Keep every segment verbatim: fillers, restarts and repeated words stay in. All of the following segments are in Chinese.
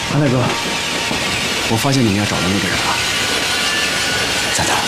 安大哥，我发现你们要找的那个人了，在哪？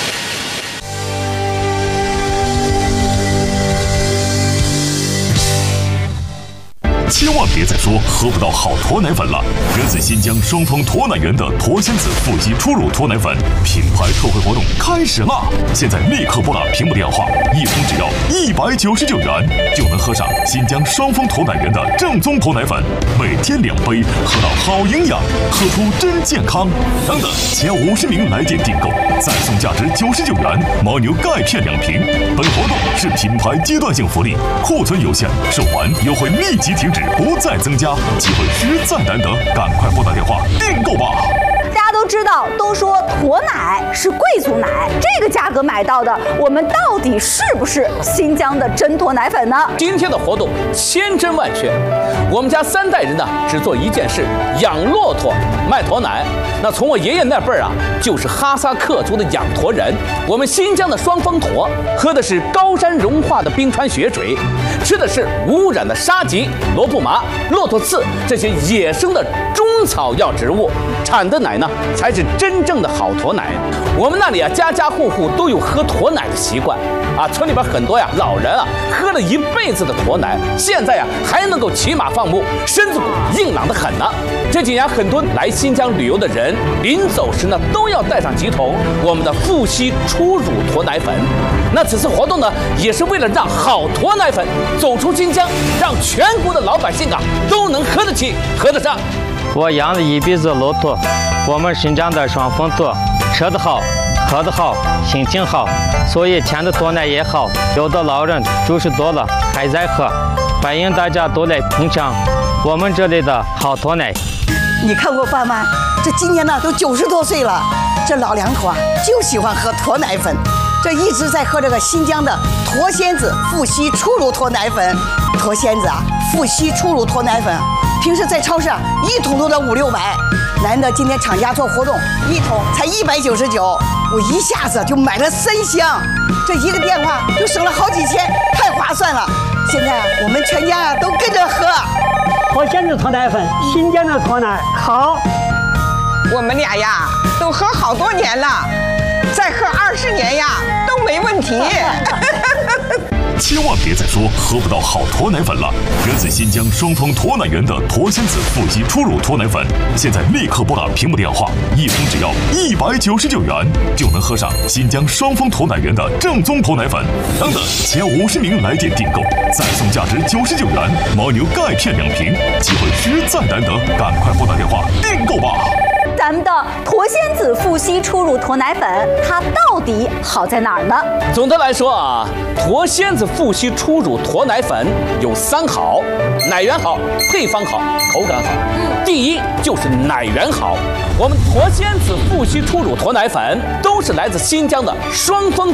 千万别再说喝不到好驼奶粉了！源自新疆双峰驼奶园的驼仙子腹肌初乳驼奶粉品牌特惠活动开始啦！现在立刻拨打屏幕电话，一封只要一百九十九元，就能喝上新疆双峰驼奶园的正宗驼奶粉，每天两杯，喝到好营养，喝出真健康！等等，前五十名来电订购，再送价值九十九元牦牛钙片两瓶。本活动是品牌阶段性福利，库存有限，售完优惠立即停止。不再增加，机会实在难得，赶快拨打电话订购吧！ 大家都知道，都说驼奶是贵族奶，这个价格买到的，我们到底是不是新疆的真驼奶粉呢？ 今天的活动千真万确，我们家三代人呢只做一件事：养骆驼、卖驼奶。那从我爷爷那辈儿啊，就是哈萨克族的养驼人。我们新疆的双峰驼喝的是高山融化的冰川雪水，吃的是无污染的沙棘、罗布麻、骆驼刺这些野生的中草药植物，产的奶呢才是真正的好驼奶。我们那里啊，家家户户都有喝驼奶的习惯啊，村里边很多呀老人啊，喝了一辈子的驼奶，现在呀还能够骑马放牧，身子骨硬朗得很呢。这几年很多来新疆旅游的人，临走时呢都要带上几桶我们的富硒初乳驼奶粉。那此次活动呢，也是为了让好驼奶粉走出新疆，让全国的老百姓啊都能喝得起、喝得上。 我养了一辈子骆驼，我们新疆的双峰驼，吃得好，喝得好，心情好，所以甜的驼奶也好。有的老人九十多了还在喝，欢迎大家都来品尝我们这里的好驼奶。 你看我爸妈，这今年呢都九十多岁了，这老两口啊就喜欢喝驼奶粉，这一直在喝这个新疆的驼仙子富硒初乳驼奶粉。驼仙子啊，富硒初乳驼奶粉，平时在超市啊一桶都得五六百，难得今天厂家做活动，一桶才一百九十九，我一下子就买了三箱，这一个电话就省了好几千，太划算了。现在啊，我们全家啊都跟着喝。 驼仙子驼奶粉，新疆的驼奶好。 我们俩呀都喝好多年了，再喝二十年呀都没问题。 千万别再说喝不到好驼奶粉了！源自新疆双峰驼奶园的驼仙子腹肌初乳驼奶粉，现在立刻拨打屏幕电话，一封只要一百九十九元，就能喝上新疆双峰驼奶园的正宗驼奶粉。等等，前五十名来电订购，再送价值九十九元牦牛钙片两瓶，机会实在难得，赶快拨打电话订购吧！ 咱们的驼仙子富硒初乳驼奶粉，它到底好在哪儿呢？ 总的来说啊，驼仙子富硒初乳驼奶粉有三好：奶源好，配方好，口感好。第一就是奶源好，我们驼仙子富硒初乳驼奶粉都是来自新疆的双峰